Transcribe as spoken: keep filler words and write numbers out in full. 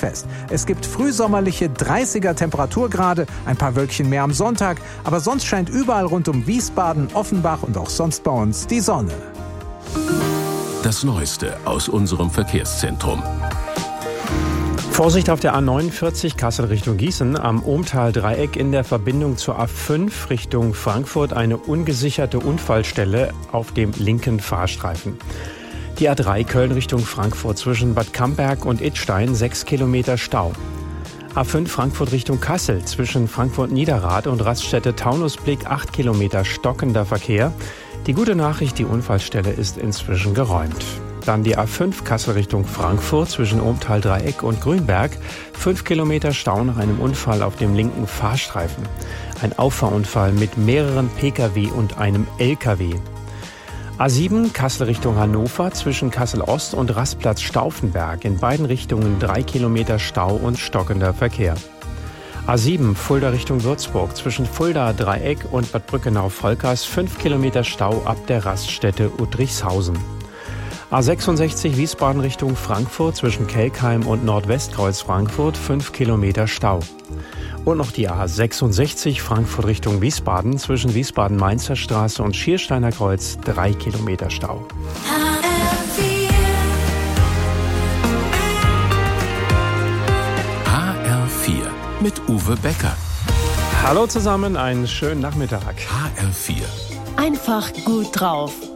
fest. Es gibt frühsommerliche dreißiger Temperaturgrade, ein paar Wölkchen mehr am Sonntag, aber sonst scheint überall rund um Wiesbaden, Offenbach und auch sonst bei uns die Sonne. Das Neueste aus unserem Verkehrszentrum. Vorsicht auf der A neunundvierzig Kassel Richtung Gießen, am Ohmtal-Dreieck in der Verbindung zur A fünf Richtung Frankfurt eine ungesicherte Unfallstelle auf dem linken Fahrstreifen. Die A drei Köln Richtung Frankfurt zwischen Bad Camberg und Idstein sechs Kilometer Stau. A fünf Frankfurt Richtung Kassel zwischen Frankfurt-Niederrad und Raststätte Taunusblick acht Kilometer stockender Verkehr. Die gute Nachricht, die Unfallstelle ist inzwischen geräumt. Dann die A fünf Kassel Richtung Frankfurt zwischen Ohmtal-Dreieck und Grünberg. fünf Kilometer Stau nach einem Unfall auf dem linken Fahrstreifen. Ein Auffahrunfall mit mehreren Pkw und einem L K W. A sieben Kassel Richtung Hannover zwischen Kassel-Ost und Rastplatz Stauffenberg. In beiden Richtungen drei Kilometer Stau und stockender Verkehr. A sieben Fulda Richtung Würzburg zwischen Fulda Dreieck und Bad Brückenau-Volkers fünf Kilometer Stau ab der Raststätte Udrichshausen. A sechsundsechzig Wiesbaden Richtung Frankfurt zwischen Kelkheim und Nordwestkreuz Frankfurt fünf Kilometer Stau. Und noch die A sechsundsechzig Frankfurt Richtung Wiesbaden zwischen Wiesbaden-Mainzer Straße und Schiersteiner Kreuz drei Kilometer Stau. H R vier mit Uwe Becker. Hallo zusammen, einen schönen Nachmittag. H R vier. Einfach gut drauf.